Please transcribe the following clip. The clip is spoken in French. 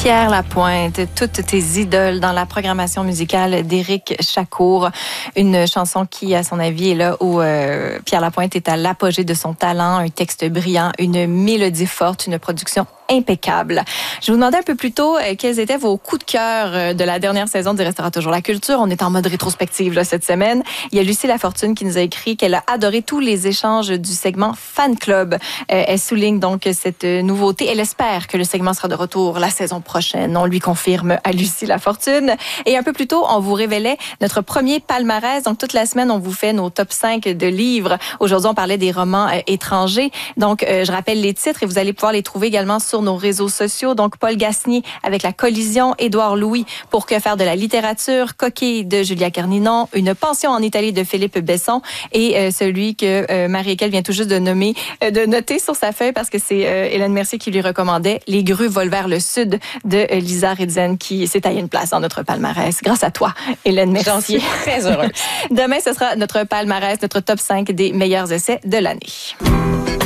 Pierre Lapointe, toutes tes idoles dans la programmation musicale d'Éric Chacour. Une chanson qui, à son avis, est là où Pierre Lapointe est à l'apogée de son talent, un texte brillant, une mélodie forte, une production impeccable. Je vous demandais un peu plus tôt quels étaient vos coups de cœur de la dernière saison du Restaurant Toujours la Culture. On est en mode rétrospective là, cette semaine. Il y a Lucie Lafortune qui nous a écrit qu'elle a adoré tous les échanges du segment Fan Club. Elle souligne donc cette nouveauté. Elle espère que le segment sera de retour la saison prochaine. On lui confirme à Lucie Lafortune. Et un peu plus tôt, on vous révélait notre premier palmarès. Donc toute la semaine, on vous fait nos top 5 de livres. Aujourd'hui, on parlait des romans étrangers. Donc je rappelle les titres et vous allez pouvoir les trouver également sur nos réseaux sociaux. Donc, Paul Gasnier avec La Collision, Édouard Louis pour Que faire de la littérature, Coquille de Julia Carninon, Une pension en Italie de Philippe Besson et celui que Marie-Équelle vient tout juste de nommer, de noter sur sa feuille parce que c'est Hélène Mercier qui lui recommandait Les grues volent vers le sud de Lisa Redzen qui s'est taillé une place dans notre palmarès. Grâce à toi, Hélène Mercier. J'en suis très heureuse. Demain, ce sera notre palmarès, notre top 5 des meilleurs essais de l'année.